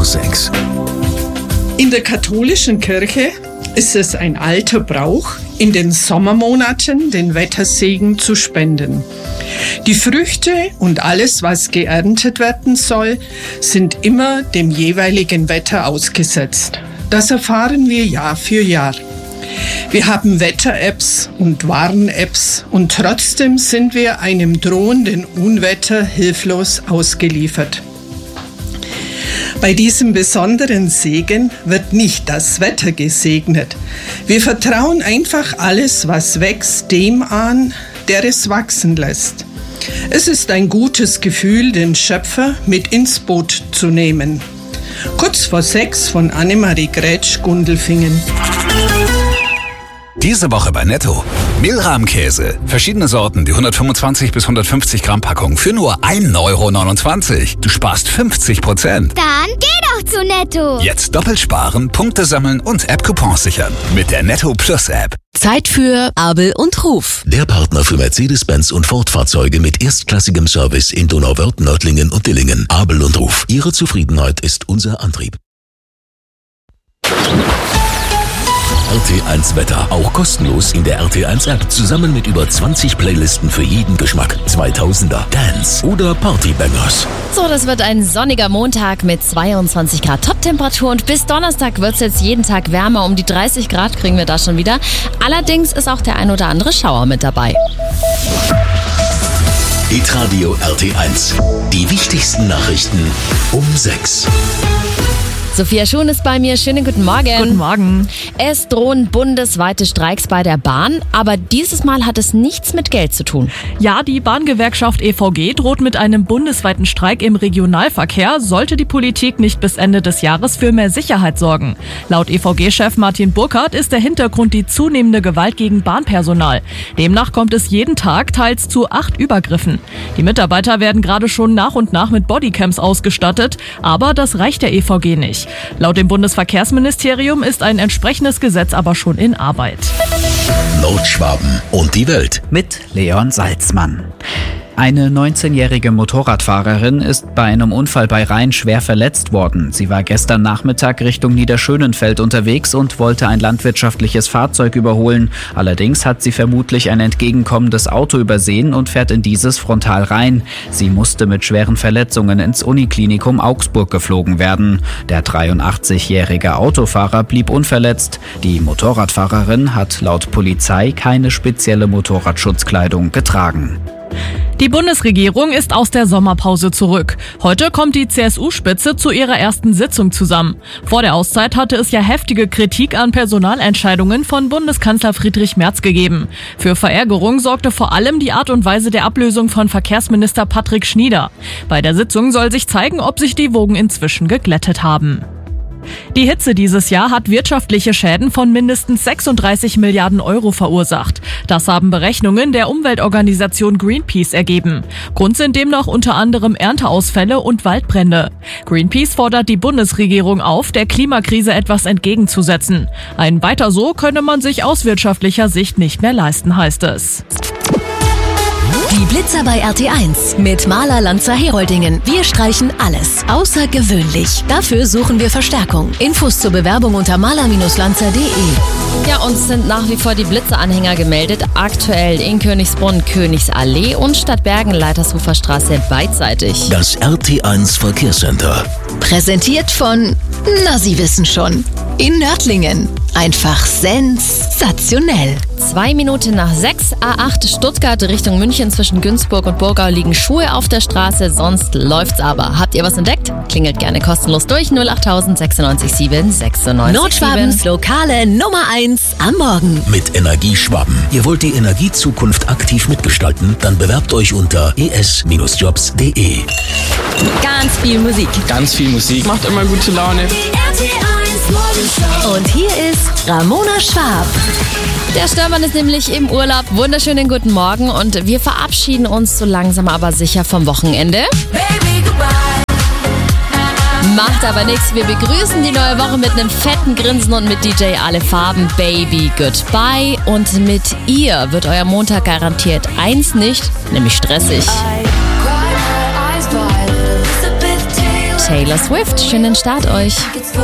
6. In der katholischen Kirche ist es ein alter Brauch, in den Sommermonaten den Wettersegen zu spenden. Die Früchte und alles, was geerntet werden soll, sind immer dem jeweiligen Wetter ausgesetzt. Das erfahren wir Jahr für Jahr. Wir haben Wetter-Apps und Warn-Apps und trotzdem sind wir einem drohenden Unwetter hilflos ausgeliefert. Bei diesem besonderen Segen wird nicht das Wetter gesegnet. Wir vertrauen einfach alles, was wächst, dem an, der es wachsen lässt. Es ist ein gutes Gefühl, den Schöpfer mit ins Boot zu nehmen. Kurz vor 6 von Annemarie Grätsch, Gundelfingen. Diese Woche bei Netto. Mehlrahmkäse. Verschiedene Sorten, die 125 bis 150 Gramm Packung für nur 1,29 €. Du sparst 50%. Dann geh doch zu Netto. Jetzt doppelt sparen, Punkte sammeln und App-Coupons sichern. Mit der Netto Plus App. Zeit für Abel und Ruf. Der Partner für Mercedes-Benz und Ford-Fahrzeuge mit erstklassigem Service in Donauwörth, Nördlingen und Dillingen. Abel und Ruf. Ihre Zufriedenheit ist unser Antrieb. RT1 Wetter. Auch kostenlos in der RT1 App. Zusammen mit über 20 Playlisten für jeden Geschmack. 2000er, Dance oder Partybangers. So, das wird ein sonniger Montag mit 22 Grad Top-Temperatur und bis Donnerstag wird es jetzt jeden Tag wärmer. Um die 30 Grad kriegen wir da schon wieder. Allerdings ist auch der ein oder andere Schauer mit dabei. Hitradio RT1. Die wichtigsten Nachrichten um 6. Sophia Schuhn ist bei mir. Schönen guten Morgen. Guten Morgen. Es drohen bundesweite Streiks bei der Bahn, aber dieses Mal hat es nichts mit Geld zu tun. Ja, die Bahngewerkschaft EVG droht mit einem bundesweiten Streik im Regionalverkehr, sollte die Politik nicht bis Ende des Jahres für mehr Sicherheit sorgen. Laut EVG-Chef Martin Burkhardt ist der Hintergrund die zunehmende Gewalt gegen Bahnpersonal. Demnach kommt es jeden Tag teils zu 8 Übergriffen. Die Mitarbeiter werden gerade schon nach und nach mit Bodycams ausgestattet, aber das reicht der EVG nicht. Laut dem Bundesverkehrsministerium ist ein entsprechendes Gesetz aber schon in Arbeit. Nordschwaben und die Welt. Mit Leon Salzmann. Eine 19-jährige Motorradfahrerin ist bei einem Unfall bei Rhein schwer verletzt worden. Sie war gestern Nachmittag Richtung Niederschönenfeld unterwegs und wollte ein landwirtschaftliches Fahrzeug überholen. Allerdings hat sie vermutlich ein entgegenkommendes Auto übersehen und fährt in dieses frontal rein. Sie musste mit schweren Verletzungen ins Uniklinikum Augsburg geflogen werden. Der 83-jährige Autofahrer blieb unverletzt. Die Motorradfahrerin hat laut Polizei keine spezielle Motorradschutzkleidung getragen. Die Bundesregierung ist aus der Sommerpause zurück. Heute kommt die CSU-Spitze zu ihrer ersten Sitzung zusammen. Vor der Auszeit hatte es ja heftige Kritik an Personalentscheidungen von Bundeskanzler Friedrich Merz gegeben. Für Verärgerung sorgte vor allem die Art und Weise der Ablösung von Verkehrsminister Patrick Schnieder. Bei der Sitzung soll sich zeigen, ob sich die Wogen inzwischen geglättet haben. Die Hitze dieses Jahr hat wirtschaftliche Schäden von mindestens 36 Milliarden € verursacht. Das haben Berechnungen der Umweltorganisation Greenpeace ergeben. Grund sind demnach unter anderem Ernteausfälle und Waldbrände. Greenpeace fordert die Bundesregierung auf, der Klimakrise etwas entgegenzusetzen. Ein Weiter so könne man sich aus wirtschaftlicher Sicht nicht mehr leisten, heißt es. Die Blitzer bei RT1 mit Maler Lanzer Heroldingen. Wir streichen alles außergewöhnlich. Dafür suchen wir Verstärkung. Infos zur Bewerbung unter maler-lanzer.de. Ja, uns sind nach wie vor die Blitzeranhänger gemeldet. Aktuell in Königsbrunn, Königsallee und Stadtbergen, Leitershofer Straße beidseitig. Das RT1 Verkehrscenter. Präsentiert von, na Sie wissen schon, in Nördlingen. Einfach sensationell. 2 Minuten nach 6, A8 Stuttgart Richtung München zwischen Günzburg und Burgau liegen Schuhe auf der Straße, sonst läuft's aber. Habt ihr was entdeckt? Klingelt gerne kostenlos durch 08000 96 7 96 Nordschwabens lokale Nummer 1 am Morgen. Mit Energieschwaben. Ihr wollt die Energiezukunft aktiv mitgestalten? Dann bewerbt euch unter es-jobs.de. Ganz viel Musik. Ganz viel Musik. Macht immer gute Laune. Und hier ist Ramona Schwab. Der Störmann ist nämlich im Urlaub. Wunderschönen guten Morgen und wir verabschieden uns so langsam aber sicher vom Wochenende. Macht aber nichts, wir begrüßen die neue Woche mit einem fetten Grinsen und mit DJ Alle Farben, Baby Goodbye. Und mit ihr wird euer Montag garantiert eins nicht, nämlich stressig. Taylor Swift. Schönen Start euch.